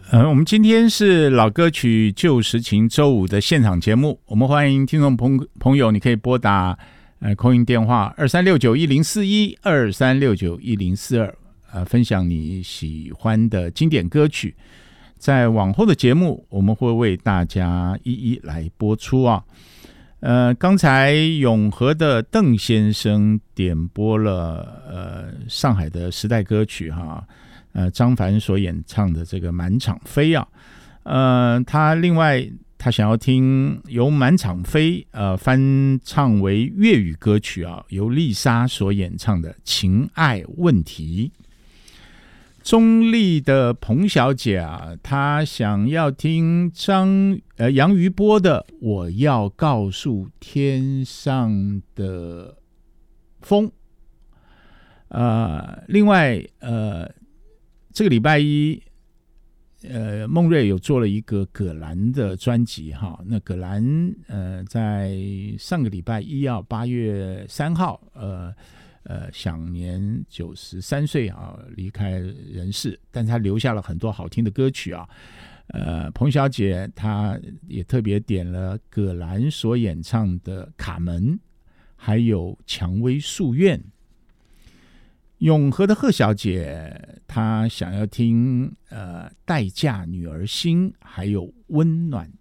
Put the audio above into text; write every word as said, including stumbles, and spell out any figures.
呃，我们今天是老歌曲旧时情周五的现场节目，我们欢迎听众朋朋友，你可以拨打呃空音电话二三六九一零四一二三六九一零四二，呃，分享你喜欢的经典歌曲。在往后的节目，我们会为大家一一来播出啊。呃，刚才永和的邓先生点播了呃上海的时代歌曲哈。呃，张凡所演唱的这个《满场飞》啊，呃，他另外他想要听由《满场飞》呃翻唱为粤语歌曲啊，由丽莎所演唱的《情爱问题》。中立的彭小姐啊，她想要听张呃杨余波的《我要告诉天上的风》。呃，另外呃。这个礼拜一，呃，孟瑞有做了一个葛兰的专辑哈。那葛兰呃，在上个礼拜一啊，八月三号，呃呃，享年九十三岁啊，离开人世。但他留下了很多好听的歌曲啊。呃，彭小姐她也特别点了葛兰所演唱的《卡门》，还有《蔷薇树院》。永和的贺小姐，她想要听呃《待嫁女儿心》，还有《温暖